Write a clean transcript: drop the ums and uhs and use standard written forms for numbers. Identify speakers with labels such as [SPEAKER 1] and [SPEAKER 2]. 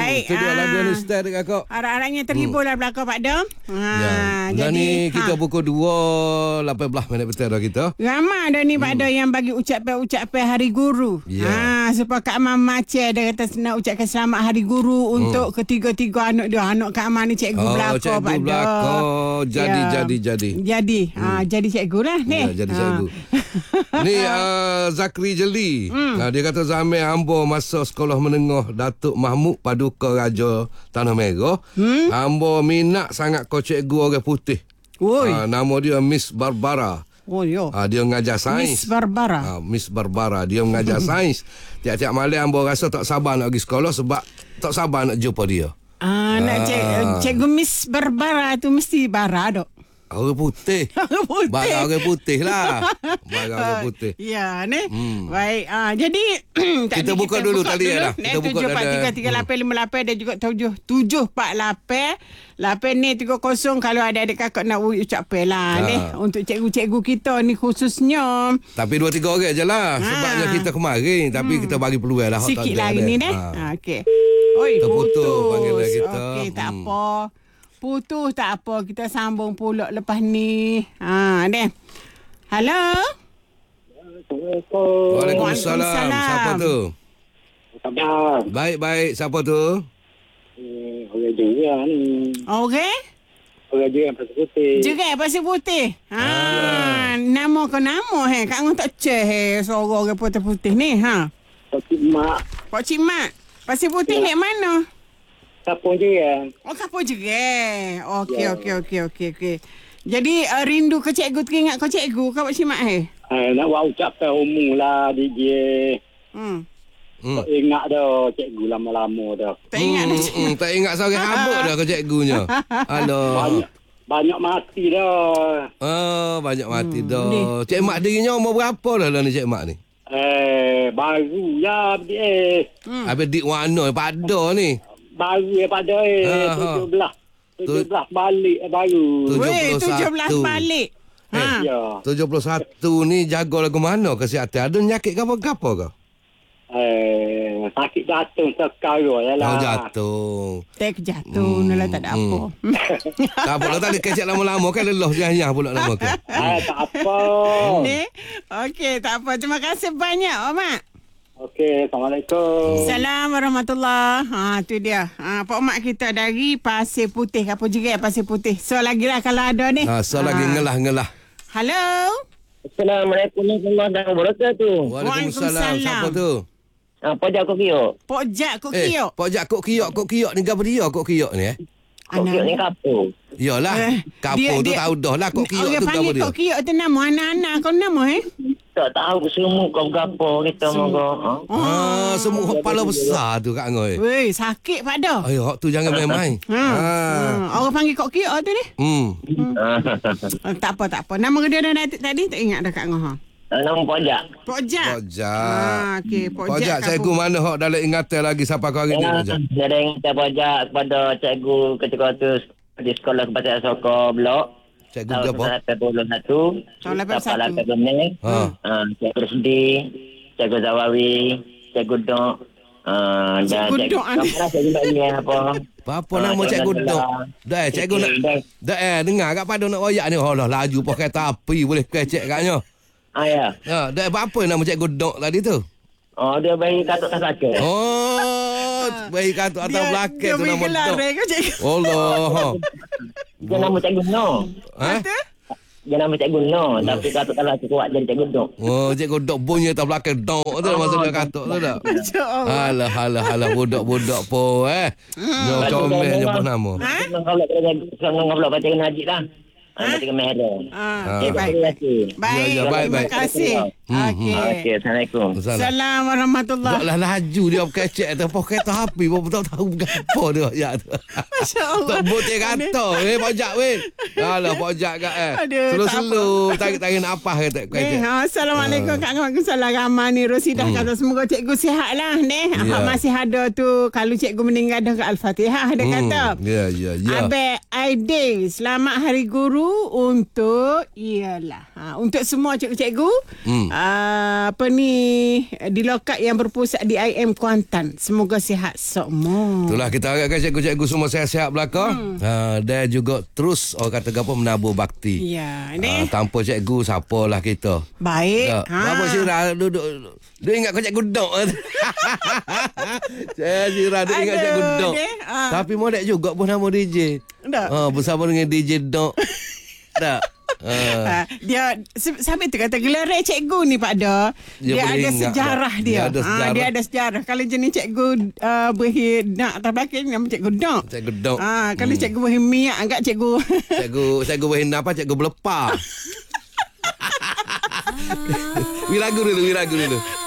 [SPEAKER 1] Baik.
[SPEAKER 2] Itu dia lagu ni style dekat kau.
[SPEAKER 1] Harap-harapnya terhibur lah belakang Pak Dom.
[SPEAKER 2] Jadi ni kita pukul 2.18 minit betul dah kita.
[SPEAKER 1] Ramai dah ni Pak Dom yang bagi ucapan Hari Guru. Supaya Kak Aman Macam dia kata nak ucapkan selamat Hari Guru untuk ketiga-tiga anak dia. Anak Kak Aman ni cikgu belakang Pak Dom. Jadi cikgu lah ni.
[SPEAKER 2] Jadi cikgu. Ni Zakri Jeli. Dia kata Zamir Ambo masa sekolah menengah Datuk Mahmud Paduka Raja Tanah Merah. Ambo minat sangat kau cikgu orang putih. Nama dia Miss Barbara. Dia mengajar sains. Miss Barbara. Dia mengajar sains. Tiap-tiap malam ambo rasa tak sabar nak pergi sekolah sebab tak sabar nak jumpa dia.
[SPEAKER 1] Cikgu Miss Barbara tu mesti bara dok.
[SPEAKER 2] Orang putih. Orang putih lah. Orang putih.
[SPEAKER 1] Ya, ni. Baik. Jadi
[SPEAKER 2] kita buka dulu tadi lah. Kita buka
[SPEAKER 1] 743858 dan juga 7748. 8 ni 30 kalau ada kakak nak ucapkan lah ni untuk cikgu-cikgu kita ni khususnya.
[SPEAKER 2] Tapi 2-3 orang je lah. Sebabnya kita kemarin tapi kita bagi peluang lah.
[SPEAKER 1] Sikit lagi ni ni. Okey. Oi,
[SPEAKER 2] putus panggilan kita.
[SPEAKER 1] Okey, tak apa. Putus tak apa, kita sambung pula lepas ni. Ni. Halo.
[SPEAKER 3] Assalamualaikum.
[SPEAKER 2] Waalaikumsalam. Siapa tu?
[SPEAKER 3] Sabar.
[SPEAKER 2] Baik. Siapa tu?
[SPEAKER 3] Orang Jerat ni.
[SPEAKER 1] Okey.
[SPEAKER 3] Orang Jerat Pasir Putih.
[SPEAKER 1] Jerat Pasir Putih. Nama ke nama Kak Ngah tak ceh suara orang putih-putih ni
[SPEAKER 3] Pak Cik Mak.
[SPEAKER 1] Pak Cik Mak. Pasir Putih ni mana?
[SPEAKER 3] Kapung Jerat.
[SPEAKER 1] Kapung Jerat. Okey. Jadi rindu ke cikgu, teringat ke cikgu ke Pak Cik Mak
[SPEAKER 3] nak buat ucapan umum lah DJ. Tak ingat dah cikgu lama-lama dah.
[SPEAKER 1] Tak ingat dah cikgu.
[SPEAKER 2] Tak ingat seorang habuk dah ke cikgunya. Alah.
[SPEAKER 3] Banyak mati dah.
[SPEAKER 2] Banyak mati dah. Cik Mak dirinya umur berapa dah ni Cik Mak ni?
[SPEAKER 3] Baru ya dia.
[SPEAKER 2] Habis dik warna pada ni.
[SPEAKER 3] Baru pada 17 balik baru.
[SPEAKER 1] 17 balik.
[SPEAKER 2] 71 ni jaga lagu mana kesihatan? Ada penyakit ke apa-apa ke?
[SPEAKER 3] Sakit jantung sekarang ya lah.
[SPEAKER 2] Jantung.
[SPEAKER 1] Jatuh lah tak ada apa.
[SPEAKER 2] Tak apa lah, tadi kecek lama-lama kan lelah jahnya pula nama ke.
[SPEAKER 3] Tak apa.
[SPEAKER 1] Okey, tak apa. Terima kasih banyak, Mak.
[SPEAKER 3] Okey, Assalamualaikum.
[SPEAKER 1] Assalamualaikum warahmatullahi. Tu dia. Pak Mak kita dari Pasir Putih. Apa juga Pasir Putih. So lagi lah kalau ada ni.
[SPEAKER 2] So lagi ngelah-ngelah.
[SPEAKER 1] Halo.
[SPEAKER 3] Assalamualaikum warahmatullahi wabarakatuh.
[SPEAKER 2] Waalaikumsalam. Siapa tu?
[SPEAKER 3] Pojak Kok Kiok.
[SPEAKER 1] Pojak Kok Kiok.
[SPEAKER 2] Pojak Kok Kiok. Kok Kiok ni apa dia Kok Kiok ni
[SPEAKER 3] Kok Kiok ni kapur.
[SPEAKER 2] Yalah. Kapur tu tahu dah lah Kok Kiok tu apa dia.
[SPEAKER 1] Orang panggil Kok Kiok tu nama anak-anak kau nama
[SPEAKER 3] Tak tahu semua kau berapa kita moga.
[SPEAKER 2] Semua kepala besar tu Kak Ngoy.
[SPEAKER 1] Weh, sakit Pak dah.
[SPEAKER 2] Ayo, tu jangan main-main.
[SPEAKER 1] Orang panggil Kok Kiok tu ni. Tak apa. Nama dia dah tadi tak ingat dah Kak Ngoh.
[SPEAKER 3] Nama Pojak.
[SPEAKER 1] Okey,
[SPEAKER 2] Pojak cikgu mana hok dalam ingatan lagi sampai kau hari ni Pojak?
[SPEAKER 3] Saya dah ingatan Pojak kepada cikgu ketika tu di sekolah Kebangsaan Sokor Blok.
[SPEAKER 2] Cikgu apa?
[SPEAKER 3] Tahun 81. Cikgu Rusdi, Cikgu Zawawi, Cikgu Dok. Dan Cikgu Bayi apa?
[SPEAKER 2] Apa nama Cikgu Dok? Dah cikgu nak. Dah dengar kat pada nak royak ni. Allah laju pakai tapi boleh kecek katnya.
[SPEAKER 3] Ya.
[SPEAKER 2] Dah apa nama Cikgu Dok tadi tu?
[SPEAKER 3] Dia bayi katuk tak sakit.
[SPEAKER 2] Bayi katuk atau belakang tu nama Dok. Allah.
[SPEAKER 3] Dia nama Cikgu No. Dia nama Cikgu No. Tapi katuk tak lagi kuat jadi Cikgu Dok.
[SPEAKER 2] Cikgu Dok bunyi atas belakang Dok tu maksudnya katuk tu tak? Alah budak-budak po comel je pun nama.
[SPEAKER 3] Kalau baca Najib lah. Baca Mehra.
[SPEAKER 1] Baik. Terima kasih.
[SPEAKER 3] Okey, Assalamualaikum.
[SPEAKER 1] Assalamualaikum warahmatullahi.
[SPEAKER 2] Taklah laju dia kecek tu apa kereta api pun tak tahu apa dia ya tu.
[SPEAKER 1] Masya-Allah.
[SPEAKER 2] Tak buat kata Pojak alah Pojak kat Selu-selu tarik-tarik nafas kata kecek.
[SPEAKER 1] Assalamualaikum Kak Waalaikumsalam ramai ni Rosidah kata semoga cikgu sihat lah ni. Masih ada tu kalau cikgu meninggal dah ke Al-Fatihah dia kata.
[SPEAKER 2] Ya.
[SPEAKER 1] Abang Aidil selamat Hari Guru untuk ialah untuk semua cikgu-cikgu apa ni, di lokap yang berpusat di IM Kuantan. Semoga sihat semua.
[SPEAKER 2] Itulah kita harapkan cikgu-cikgu semua sihat-sihat belaka. Dan juga terus orang kata apa menabur bakti.
[SPEAKER 1] Ya,
[SPEAKER 2] tanpa cikgu siapalah kita.
[SPEAKER 1] Baik.
[SPEAKER 2] Apa Syirah duduk ingat kau cikgu dok. Syirah duk ingat cikgu dok. Tapi modek juga pun nama DJ. Bersama dengan DJ Dok. Tak.
[SPEAKER 1] Dia sampai tu kata gelar cikgu ni Pak Do. Dia ada sejarah dia. Dia ada sejarah. Kalau jenis cikgu beri nak atas belakang nama cikgu Dok.
[SPEAKER 2] Cikgu Dok.
[SPEAKER 1] Kalau cikgu beri miak agak cikgu.
[SPEAKER 2] Cikgu beri apa? Cikgu belepar. Wiragu dulu.